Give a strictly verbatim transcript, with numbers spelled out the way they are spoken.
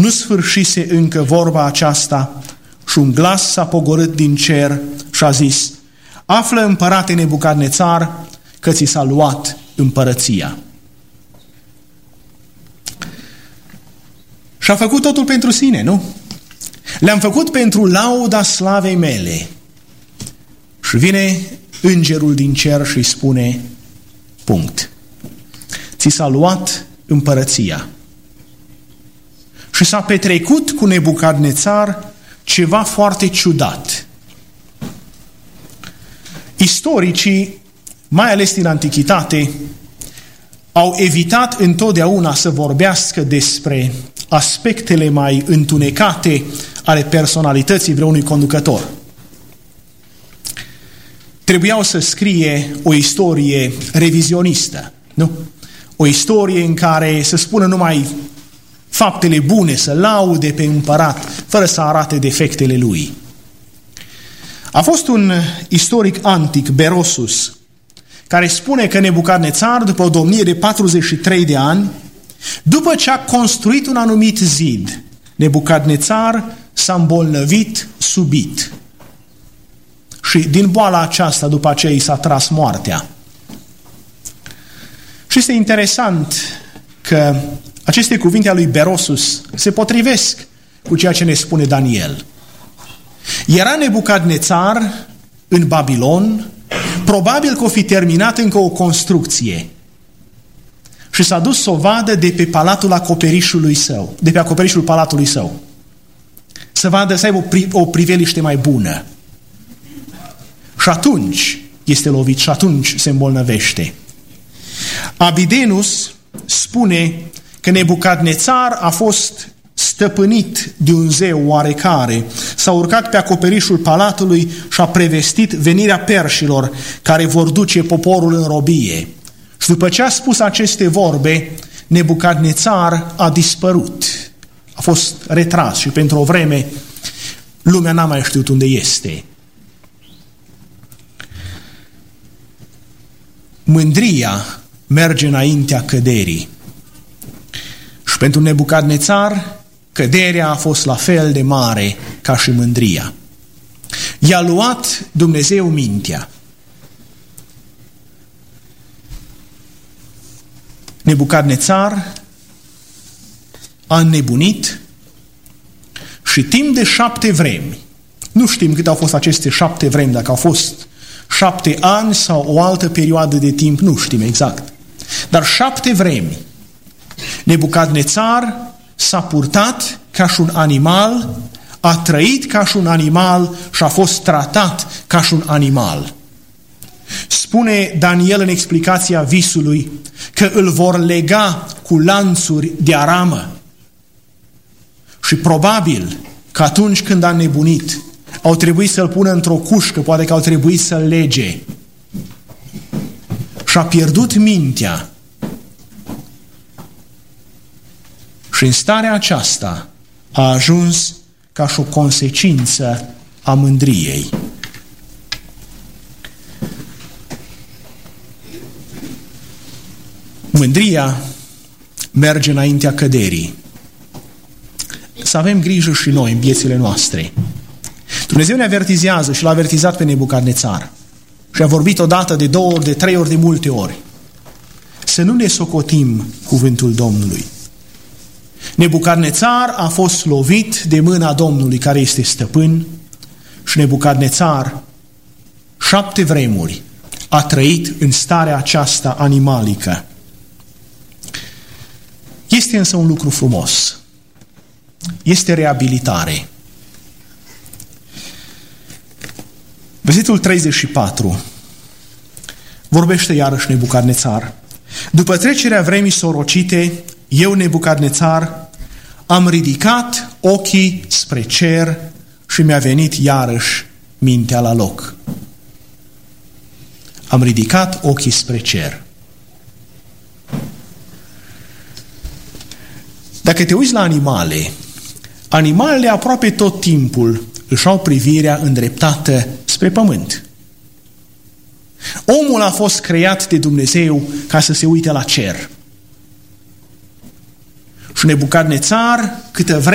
nu sfârșise încă vorba aceasta și un glas s-a pogorât din cer și a zis: află, împărate Nebucadnețar, că ți s-a luat împărăția. Și a făcut totul pentru sine, nu? Le-am făcut pentru lauda slavei mele. Și vine îngerul din cer și îi spune: punct. Ți s-a luat împărăția. Și s-a petrecut cu Nebucadnețar ceva foarte ciudat. Istoricii, mai ales din antichitate, au evitat întotdeauna să vorbească despre aspectele mai întunecate ale personalității vreunui conducător. Trebuiau să scrie o istorie revizionistă, nu? O istorie în care să spună numai faptele bune, să laude pe împărat, fără să arate defectele lui. A fost un istoric antic, Berosus, care spune că Nebucadnețar, după o domnie de patruzeci și trei de ani, după ce a construit un anumit zid, Nebucadnețar s-a îmbolnăvit subit. Și din boala aceasta, după aceea, i s-a tras moartea. Și este interesant că aceste cuvinte ale lui Berosus se potrivesc cu ceea ce ne spune Daniel. Era Nebucadnețar în Babilon, probabil că o fi terminat încă o construcție și s-a dus să o vadă de pe palatul acoperișului său, de pe acoperișul palatului său. Să vadă, să aibă o, pri- o priveliște mai bună. Și atunci este lovit și atunci se îmbolnăvește. Abidenus spune că Nebucadnețar a fost stăpânit de un zeu oarecare, s-a urcat pe acoperișul palatului și a prevestit venirea perșilor care vor duce poporul în robie. Și după ce a spus aceste vorbe, Nebucadnețar a dispărut. A fost retras și pentru o vreme lumea n-a mai știut unde este. Mândria merge înaintea căderii. Și pentru Nebucadnețar, căderea a fost la fel de mare ca și mândria. I-a luat Dumnezeu mintea. Nebucadnețar a înnebunit și timp de șapte vremi, nu știm cât au fost aceste șapte vremi, dacă au fost șapte ani sau o altă perioadă de timp, nu știm exact. Dar șapte vremi, Nebucadnețar s-a purtat ca și un animal, a trăit ca și un animal și a fost tratat ca și un animal. Spune Daniel în explicația visului că îl vor lega cu lanțuri de aramă. Și probabil că atunci când a nebunit, au trebuit să-l pună într-o cușcă, poate că au trebuit să-l lege. Și a pierdut mintea. Și în starea aceasta a ajuns ca și o consecință a mândriei. Mândria merge înaintea căderii. Să avem grijă și noi în viețile noastre. Dumnezeu ne avertizează și l-a avertizat pe Nebucadnețar. Și a vorbit odată, de două ori, de trei ori, de multe ori. Să nu ne socotim cuvântul Domnului. Nebucadnețar a fost lovit de mâna Domnului care este stăpân și Nebucadnețar șapte vremuri a trăit în starea aceasta animalică. Este însă un lucru frumos. Este reabilitare. Versetul treizeci și patru vorbește iarăși Nebucadnețar. După trecerea vremii sorocite, eu, Nebucadnețar, am ridicat ochii spre cer și mi-a venit iarăși mintea la loc. Am ridicat ochii spre cer. Dacă te uiți la animale, animalele aproape tot timpul își au privirea îndreptată spre pământ. Omul a fost creat de Dumnezeu ca să se uite la cer. Și Nebucadnețar, câtă vreme